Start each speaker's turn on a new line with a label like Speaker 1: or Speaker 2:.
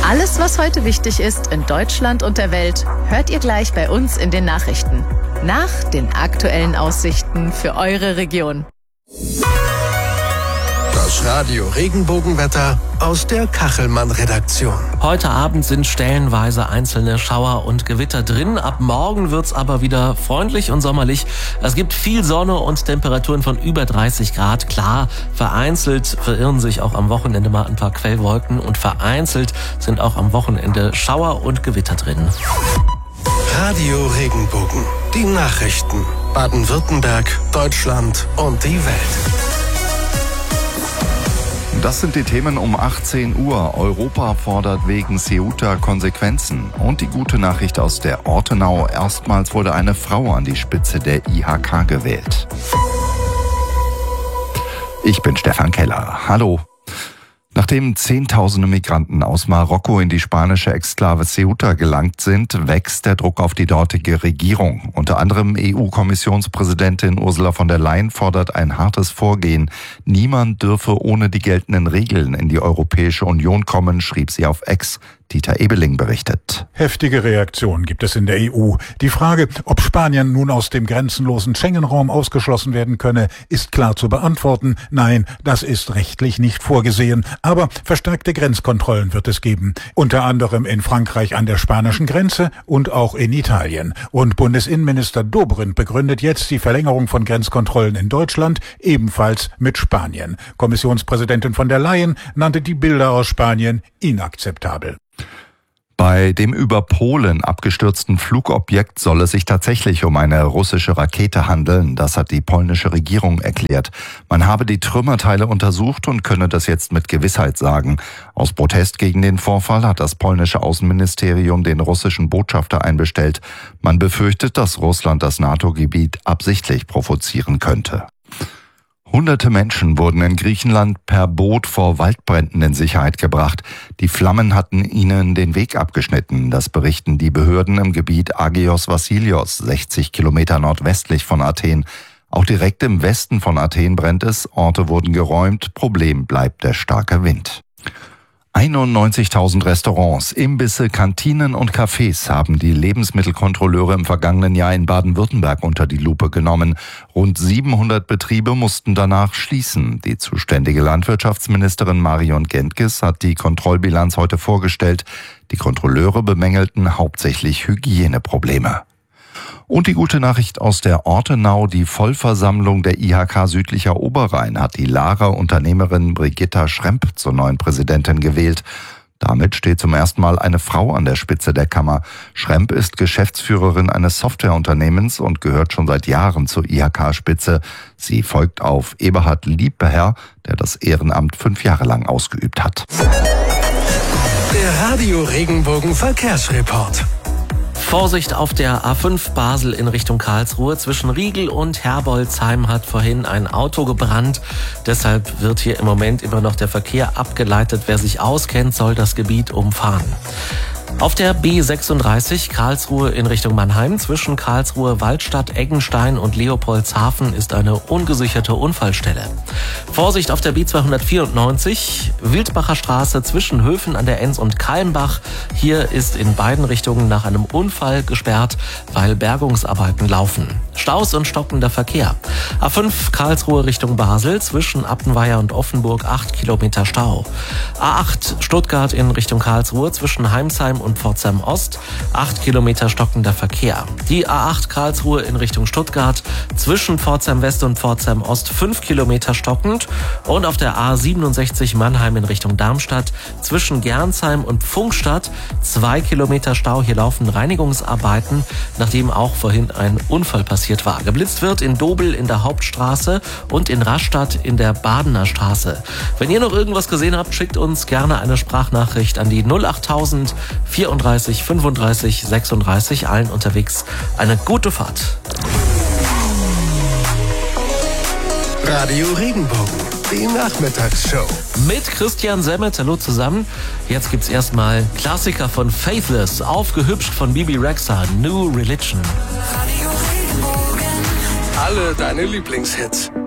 Speaker 1: Alles, was heute wichtig ist in Deutschland und der Welt, hört ihr gleich bei uns in den Nachrichten. Nach den aktuellen Aussichten für eure Region.
Speaker 2: Das Radio Regenbogenwetter aus der Kachelmann-Redaktion.
Speaker 3: Heute Abend sind stellenweise einzelne Schauer und Gewitter drin. Ab morgen wird's aber wieder freundlich und sommerlich. Es gibt viel Sonne und Temperaturen von über 30 Grad. Klar, vereinzelt verirren sich auch am Wochenende mal ein paar Quellwolken und vereinzelt sind auch am Wochenende Schauer und Gewitter drin.
Speaker 2: Radio Regenbogen. Die Nachrichten. Baden-Württemberg, Deutschland und die Welt.
Speaker 4: Das sind die Themen um 18 Uhr. Europa fordert wegen Ceuta Konsequenzen. Und die gute Nachricht aus der Ortenau. Erstmals wurde eine Frau an die Spitze der IHK gewählt. Ich bin Stefan Keller. Hallo. Nachdem Zehntausende Migranten aus Marokko in die spanische Exklave Ceuta gelangt sind, wächst der Druck auf die dortige Regierung. Unter anderem EU-Kommissionspräsidentin Ursula von der Leyen fordert ein hartes Vorgehen. Niemand dürfe ohne die geltenden Regeln in die Europäische Union kommen, schrieb sie auf X. Dieter Ebeling berichtet.
Speaker 5: Heftige Reaktionen gibt es in der EU. Die Frage, ob Spanien nun aus dem grenzenlosen Schengen-Raum ausgeschlossen werden könne, ist klar zu beantworten. Nein, das ist rechtlich nicht vorgesehen. Aber verstärkte Grenzkontrollen wird es geben. Unter anderem in Frankreich an der spanischen Grenze und auch in Italien. Und Bundesinnenminister Dobrindt begründet jetzt die Verlängerung von Grenzkontrollen in Deutschland ebenfalls mit Spanien. Kommissionspräsidentin von der Leyen nannte die Bilder aus Spanien inakzeptabel.
Speaker 4: Bei dem über Polen abgestürzten Flugobjekt soll es sich tatsächlich um eine russische Rakete handeln. Das hat die polnische Regierung erklärt. Man habe die Trümmerteile untersucht und könne das jetzt mit Gewissheit sagen. Aus Protest gegen den Vorfall hat das polnische Außenministerium den russischen Botschafter einbestellt. Man befürchtet, dass Russland das NATO-Gebiet absichtlich provozieren könnte. Hunderte Menschen wurden in Griechenland per Boot vor Waldbränden in Sicherheit gebracht. Die Flammen hatten ihnen den Weg abgeschnitten. Das berichten die Behörden im Gebiet Agios Vasilios, 60 Kilometer nordwestlich von Athen. Auch direkt im Westen von Athen brennt es. Orte wurden geräumt. Problem bleibt der starke Wind. 91.000 Restaurants, Imbisse, Kantinen und Cafés haben die Lebensmittelkontrolleure im vergangenen Jahr in Baden-Württemberg unter die Lupe genommen. Rund 700 Betriebe mussten danach schließen. Die zuständige Landwirtschaftsministerin Marion Gentges hat die Kontrollbilanz heute vorgestellt. Die Kontrolleure bemängelten hauptsächlich Hygieneprobleme. Und die gute Nachricht aus der Ortenau, die Vollversammlung der IHK Südlicher Oberrhein hat die Laarer Unternehmerin Brigitta Schremp zur neuen Präsidentin gewählt. Damit steht zum ersten Mal eine Frau an der Spitze der Kammer. Schremp ist Geschäftsführerin eines Softwareunternehmens und gehört schon seit Jahren zur IHK-Spitze. Sie folgt auf Eberhard Liebherr, der das Ehrenamt 5 Jahre lang ausgeübt hat.
Speaker 2: Der Radio Regenbogen Verkehrsreport.
Speaker 3: Vorsicht auf der A5 Basel in Richtung Karlsruhe. Zwischen Riegel und Herbolzheim hat vorhin ein Auto gebrannt. Deshalb wird hier im Moment immer noch der Verkehr abgeleitet. Wer sich auskennt, soll das Gebiet umfahren. Auf der B36 Karlsruhe in Richtung Mannheim zwischen Karlsruhe, Waldstadt, Eggenstein und Leopoldshafen ist eine ungesicherte Unfallstelle. Vorsicht auf der B294 Wildbacher Straße zwischen Höfen an der Enns und Kalmbach. Hier ist in beiden Richtungen nach einem Unfall gesperrt, weil Bergungsarbeiten laufen. Staus und stockender Verkehr. A5 Karlsruhe Richtung Basel zwischen Appenweier und Offenburg 8 Kilometer Stau. A8 Stuttgart in Richtung Karlsruhe zwischen Heimsheim und Pforzheim Ost 8 Kilometer stockender Verkehr. Die A8 Karlsruhe in Richtung Stuttgart zwischen Pforzheim West und Pforzheim Ost 5 Kilometer stockend und auf der A67 Mannheim in Richtung Darmstadt zwischen Gernsheim und Pfungstadt 2 Kilometer Stau. Hier laufen Reinigungsarbeiten, nachdem auch vorhin ein Unfall passiert war. Geblitzt wird in Dobel in der Hauptstraße und in Rastatt in der Badener Straße. Wenn ihr noch irgendwas gesehen habt, schickt uns gerne eine Sprachnachricht an die 08000 34 35 36. Allen unterwegs eine gute Fahrt.
Speaker 2: Radio Regenbogen, die Nachmittagsshow.
Speaker 3: Mit Christian Semmet, hallo zusammen. Jetzt gibt's erstmal Klassiker von Faithless, aufgehübscht von Bibi Rexha, New Religion.
Speaker 2: Alle deine Lieblingshits.